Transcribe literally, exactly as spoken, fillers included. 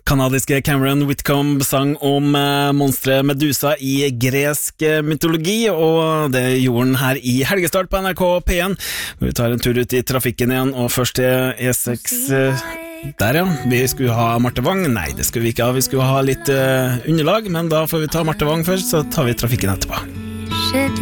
Kanadiske Cameron Whitcomb sang om eh, monstret Medusa i gresk eh, mytologi, og det gjorde han her i Helgestart på N R K P en. Vi tar en tur ut i trafikken igjen, og først til E seks eh, der ja, vi skulle ha Marte Wang. Nei, det skulle vi ikke ha, vi skulle ha litt eh, underlag, men da får vi ta Marte Wang først, så tar vi trafikken etterpå.